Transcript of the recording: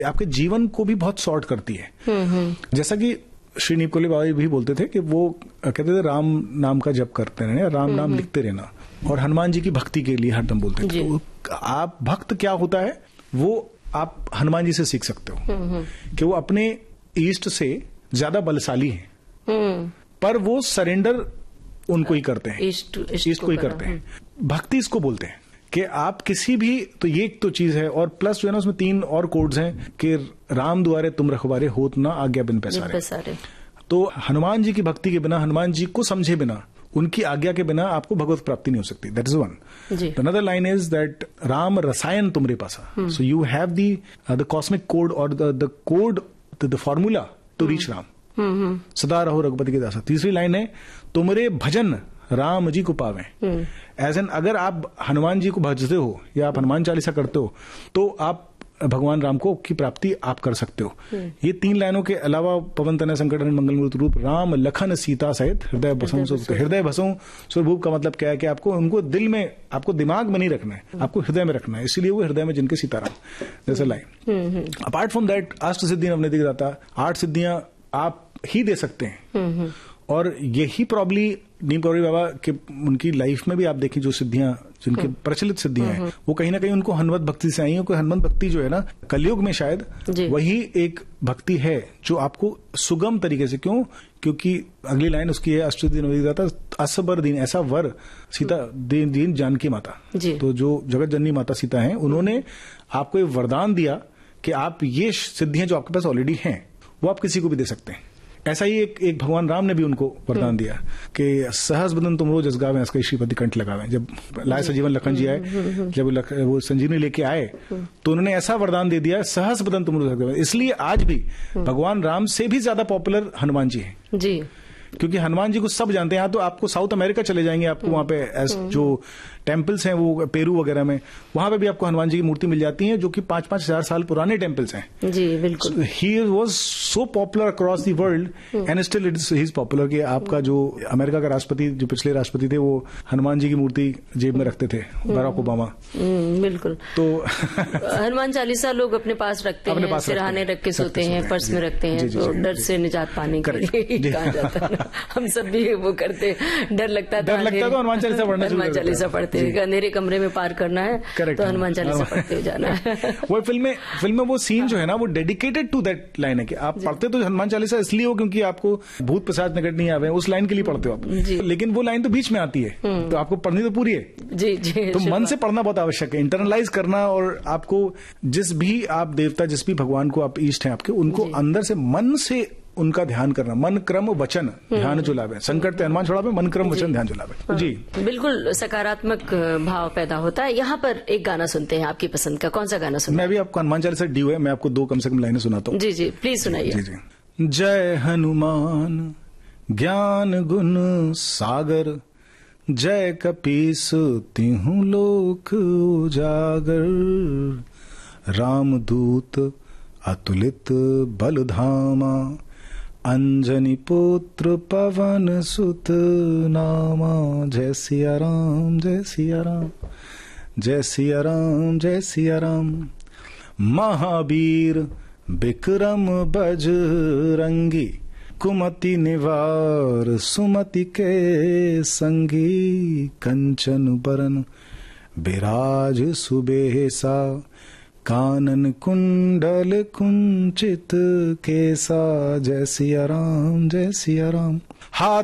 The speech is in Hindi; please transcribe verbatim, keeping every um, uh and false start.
आपके जीवन को भी बहुत सॉर्ट करती है। जैसा कि श्री नीपकोली बाबा भी बोलते थे कि वो कहते थे राम नाम का जप करते रहना, राम नाम लिखते रहना, और हनुमान जी की भक्ति के लिए हरदम बोलते थे। तो आप भक्त क्या होता है वो आप हनुमान जी से सीख सकते हो कि वो अपने ईष्ट से ज्यादा बलशाली हैं, पर वो सरेंडर उनको ही करते हैं, ईष्ट को ही करते हैं। भक्ति इसको बोलते हैं कि आप किसी भी, तो ये एक तो चीज है, और प्लस जो है ना उसमें तीन और कोड्स हैं कि राम दुआरे तुम रखवारे होत ना आज्ञा बिन पैसारे। तो हनुमान जी की भक्ति के बिना, हनुमान जी को समझे बिना, उनकी आज्ञा के बिना आपको भगवत प्राप्ति नहीं हो सकती। That is one. Another line is that Ram रसायन तुमरे पासा, so you have the the cosmic code और the code the formula to reach Ram. सदा रहो रघुपति के दासा। तीसरी लाइन है तुमरे भजन राम जी को पावे। एज एन अगर आप हनुमान जी को भजते हो या आप हनुमान चालीसा करते हो तो आप भगवान राम को की प्राप्ति आप कर सकते हो। ये तीन लाइनों के अलावा पवन तनय संकट हरण मंगल मूर्त रूप राम लखन सीता सहित हृदय बसों से, हृदय बसों स्वरूप का मतलब क्या है कि आपको उनको दिल में, आपको दिमाग में नहीं रखना है, आपको हृदय में रखना है। इसीलिए वो हृदय में जिनके सीताराम जैसे लाइन। अपार्ट फ्रॉम दैट अष्ट सिद्धियां नवनिधि दाता, आठ सिद्धियां आप ही दे सकते हैं। और यही प्रॉब्ली नीमकोली बाबा के उनकी लाइफ में भी आप देखें जो सिद्धियां, जिनकी प्रचलित सिद्धियां हैं, वो कहीं ना कहीं उनको हनुमत भक्ति से आई है। क्योंकि हनुमत भक्ति जो है ना कलयुग में शायद वही एक भक्ति है जो आपको सुगम तरीके से, क्यों, क्योंकि अगली लाइन उसकी है अष्टसिद्धि नवनिधि दाता असबर दीन, ऐसा वर सीता दीन, दीन जानकी माता। तो जो जगत जननी माता सीता है, उन्होंने आपको ये वरदान दिया कि आप ये सिद्धियां जो आपके पास ऑलरेडी हैं वो आप किसी को भी दे सकते हैं। ऐसा ही एक एक भगवान राम ने भी उनको वरदान दिया कि सहस बदन तुम रोज जसगावे इसका श्रीपति कंठ लगावे। जब लाए सजीवन लखन जी आए, जब लख, वो संजीवनी लेके आए तो उन्होंने ऐसा वरदान दे दिया सहस बदन तुम रोज जसगावे। इसलिए आज भी भगवान राम से भी ज्यादा पॉपुलर हनुमान जी हैं जी, क्योंकि हनुमान जी को सब जानते हैं। यहाँ तो आपको साउथ अमेरिका चले जाएंगे, आपको वहां पे जो टेम्पल्स हैं वो पेरू वगैरह में, वहां पे भी आपको हनुमान जी की मूर्ति मिल जाती है जो कि पांच पांच हजार साल पुराने टेम्पल्स हैं। जी बिल्कुल। He was so popular across the world and still it is popular कि आपका जो अमेरिका का राष्ट्रपति, जो पिछले राष्ट्रपति थे, वो हनुमान जी की मूर्ति जेब में रखते थे, बराक ओबामा। बिल्कुल। तो हनुमान चालीसा लोग अपने पास रखते हैं, सिरहाने रख के सोते हैं, पर्स में रखते हैं, तो डर से निजात पाने के लिए कहा जाता है। हम सब भी वो करते, डर लगता है, डर लगता है तो हनुमान चालीसा पढ़ना, हनुमान चालीसा पढ़ते, अंधेरे कमरे में पार करना है तो हनुमान चालीसा पढ़ते जाना है। वो फिल्म में फिल्म में वो सीन जो है ना वो डेडिकेटेड टू दैट लाइन है कि आप पढ़ते तो हनुमान चालीसा इसलिए हो क्योंकि आपको भूत प्रसाद निकट नहीं आवे, उस लाइन के लिए पढ़ते हो आप, लेकिन वो लाइन तो बीच में आती है तो आपको पढ़नी तो पूरी है। जी जी। तो मन से पढ़ना बहुत आवश्यक है, इंटरनलाइज करना, और आपको जिस भी आप देवता, जिस भी भगवान को आप इष्ट हैं आपके, उनको अंदर से मन से उनका ध्यान करना। मन क्रम वचन ध्यान जुलावे, संकट ते हनुमान छुड़ावे, मन क्रम वचन ध्यान जुलावे। जी बिल्कुल सकारात्मक भाव पैदा होता है। यहाँ पर एक गाना सुनते हैं आपकी पसंद का, कौन सा गाना सुनते हैं? मैं भी आपको हनुमान चालीसा ड्यू है, मैं आपको दो कम से कम लाइनें सुनाता हूँ। जी जी प्लीज सुनाइए। जी जी। जय हनुमान ज्ञान गुण सागर, जय कपीस तिहु लोक उजागर, रामदूत अतुलित बलधामा, अंजनी पुत्र पवन सुत नामा। जय सिया राम जय सिया राम, जय सिया राम जय सिया राम। महावीर विक्रम बजरंगी, कुमति निवार सुमति के संगी। कंचन बरन बिराज सुबेसा, कानन कुंडल कुंचित केसा। जय सिया राम जय सिया राम। हाथ